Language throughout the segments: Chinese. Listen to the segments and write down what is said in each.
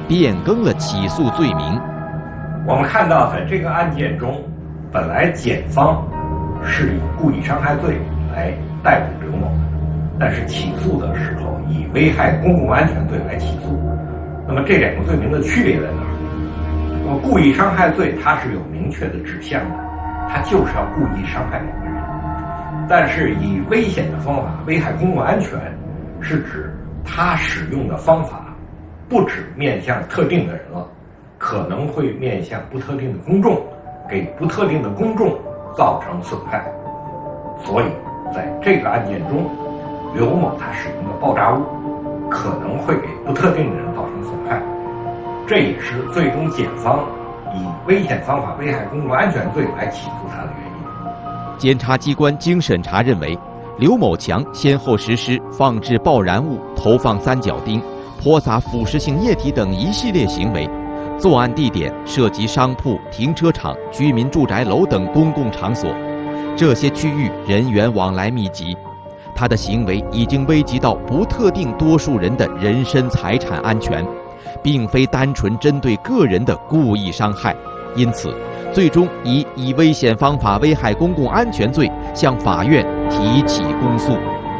变更了起诉罪名。 我们看到，在这个案件中，本来检方是以故意伤害罪来逮捕刘某的，但是起诉的时候以危害公共安全罪来起诉。那么这两个罪名的区别在哪儿？那么故意伤害罪它是有明确的指向的，它就是要故意伤害某个人。但是以危险的方法危害公共安全，是指他使用的方法不只面向特定的人了，可能会面向不特定的公众，给不特定的公众造成损害。所以在这个案件中，刘某他使用的爆炸物可能会给不特定的人造成损害，这也是最终检方以危险方法危害公共安全罪来起诉他的原因。 检察机关经审查认为，刘某强先后实施放置爆燃物、投放三角钉、泼洒腐蚀性液体等一系列行为，作案地点涉及商铺、停车场、居民住宅楼等公共场所，这些区域人员往来密集，他的行为已经危及到不特定多数人的人身财产安全，并非单纯针对个人的故意伤害，因此最终以危险方法危害公共安全罪向法院提起公诉。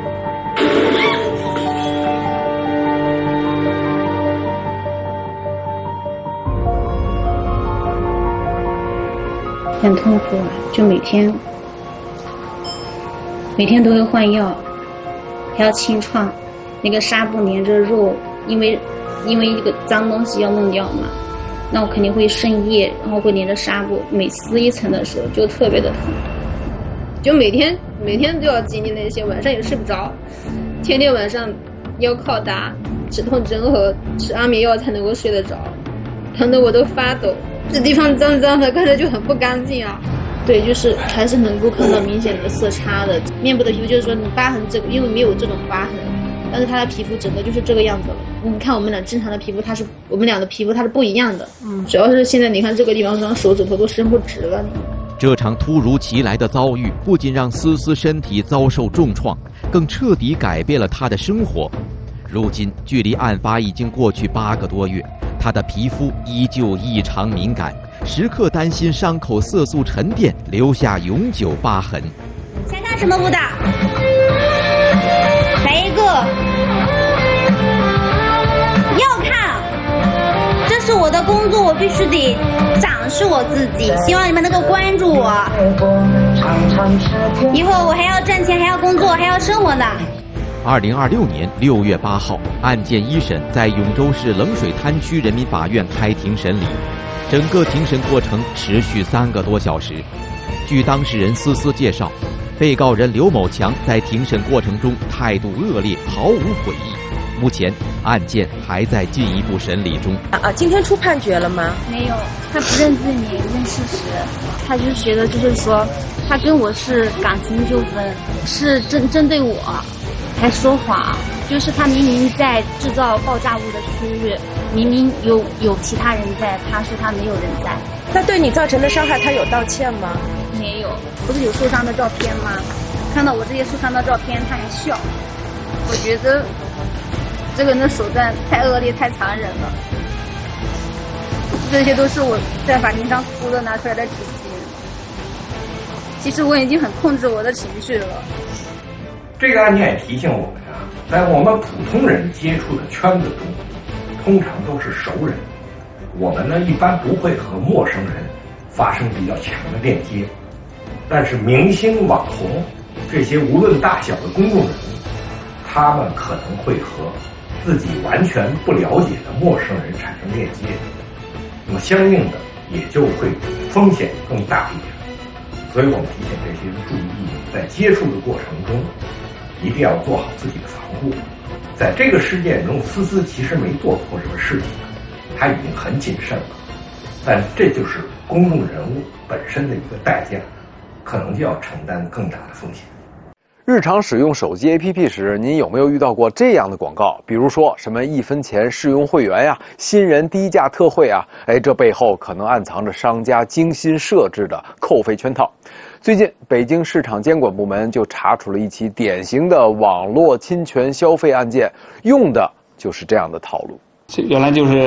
很痛苦啊，就每天都会换药，还要清创，那个纱布连着肉，因为一个脏东西要弄掉嘛，那我肯定会渗液，然后会连着纱布，每撕一层的时候就特别的疼，就每天都要经历那些，晚上也睡不着，天天晚上要靠打止痛针和吃安眠药才能够睡得着，疼得我都发抖。这地方脏脏的，看着就很不干净啊。对，就是还是能够看到明显的色差的。面部的皮肤就是说你疤痕这个，因为没有这种疤痕，但是他的皮肤整个就是这个样子了。你看我们俩正常的皮肤，我们俩的皮肤它是不一样的。主要是现在你看这个地方上手指头都伸不直了。 这场突如其来的遭遇不仅让思思身体遭受重创，更彻底改变了她的生活。如今距离案发已经过去8个多月，她的皮肤依旧异常敏感，时刻担心伤口色素沉淀留下永久疤痕。 想看什么舞蹈？来一个。要看，这是我的工作，我必须得展示我自己，希望你们能够关注我。以后我还要赚钱，还要工作，还要生活呢。 2026年6月8号，案件一审在永州市冷水滩区人民法院开庭审理，整个庭审过程持续3个多小时。据当事人思思介绍，被告人刘某强在庭审过程中态度恶劣，毫无悔意。目前案件还在进一步审理中。 今天出判决了吗？ 没有，他不认罪名，认事实。他就觉得就是说，他跟我是感情纠纷，是针对我，还说谎。就是他明明在制造爆炸物的区域，明明有其他人在，他说他没有人在。 他对你造成的伤害，他有道歉吗？ 没有，不是有受伤的照片吗？看到我这些受伤的照片，他还笑。我觉得这个人的手段太恶劣，太残忍了。这些都是我在法庭上哭的拿出来的纸巾。其实我已经很控制我的情绪了。 这个案件也提醒我们啊，在我们普通人接触的圈子中，通常都是熟人。我们呢，一般不会和陌生人发生比较强的链接，但是明星、网红这些无论大小的公众人物，他们可能会和自己完全不了解的陌生人产生链接，那么相应的也就会风险更大一点。所以我们提醒这些人注意，在接触的过程中一定要做好自己的防护。在这个事件中，思思其实没做错什么事情，他已经很谨慎了，但这就是公众人物本身的一个代价，可能就要承担更大的风险。 日常使用手机 APP 时，您有没有遇到过这样的广告？比如说什么1分钱试用会员呀，新人低价特惠啊，这背后可能暗藏着商家精心设置的扣费圈套。最近，北京市场监管部门就查处了一起典型的网络侵权消费案件，用的就是这样的套路。 原来就是